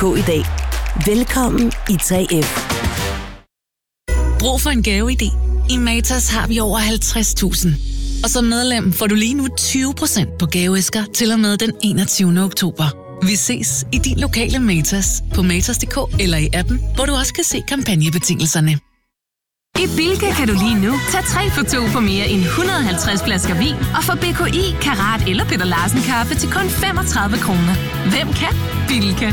i dag. Velkommen i 3F. Brug for en gaveidé? I Matas har vi over 50.000. Og som medlem får du lige nu 20% på gaveæsker til og med den 21. oktober. Vi ses i din lokale Matas på matas.dk eller i appen, hvor du også kan se kampagnebetingelserne. I Bilka kan du lige nu tage 3 for 2 på mere end 150 flasker vin og få BKI, Karat eller Peter Larsen kaffe til kun 35 kroner. Hvem kan? Bilka.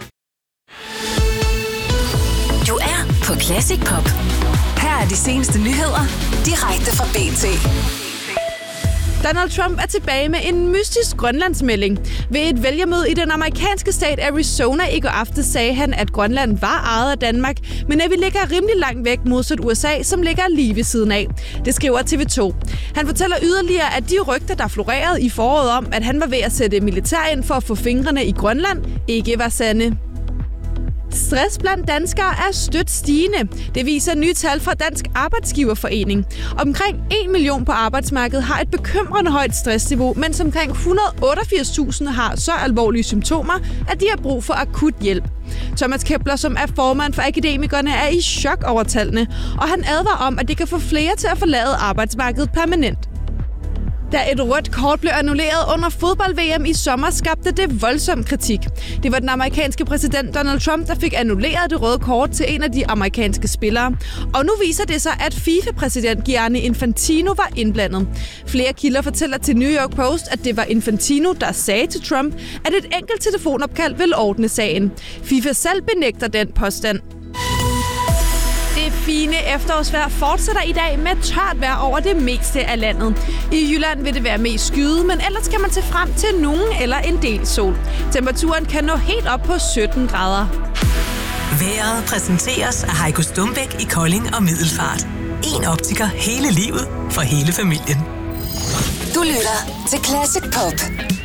Du er på Classic Pop. Her er de seneste nyheder, direkte fra BT. Donald Trump er tilbage med en mystisk Grønlandsmelding. Ved et vælgermøde i den amerikanske stat Arizona i går aftes sagde han, at Grønland var ejet af Danmark, men at vi ligger rimelig langt væk modsat USA, som ligger lige ved siden af. Det skriver TV2. Han fortæller yderligere, at de rygter, der florerede i foråret om, at han var ved at sætte militær ind for at få fingrene i Grønland, ikke var sande. Stress blandt danskere er stødt stigende. Det viser nye tal fra Dansk Arbejdsgiverforening. Omkring 1 million på arbejdsmarkedet har et bekymrende højt stressniveau, mens omkring 188.000 har så alvorlige symptomer, at de har brug for akut hjælp. Thomas Kepler, som er formand for Akademikerne, er i chok over tallene, og han advarer om, at det kan få flere til at forlade arbejdsmarkedet permanent. Da et rødt kort blev annulleret under fodbold-VM i sommer, skabte det voldsom kritik. Det var den amerikanske præsident Donald Trump, der fik annulleret det røde kort til en af de amerikanske spillere. Og nu viser det sig, at FIFA-præsident Gianni Infantino var indblandet. Flere kilder fortæller til New York Post, at det var Infantino, der sagde til Trump, at et enkelt telefonopkald ville ordne sagen. FIFA selv benægter den påstand. Det fine efterårsvejr fortsætter i dag med tørt vejr over det meste af landet. I Jylland vil det være mest skyet, men ellers kan man se frem til nogen eller en del sol. Temperaturen kan nå helt op på 17 grader. Vejret præsenteres af Heiko Stumbæk i Kolding og Middelfart. En optiker hele livet for hele familien. Du lytter til Classic Pop.